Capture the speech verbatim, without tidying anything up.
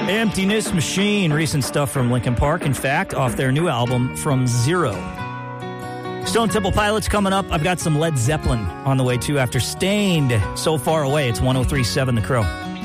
Emptiness Machine, recent stuff from Linkin Park. In fact, off their new album, From Zero. Stone Temple Pilots coming up. I've got some Led Zeppelin on the way, too, after Stained So Far Away. It's one oh three point seven The Crow.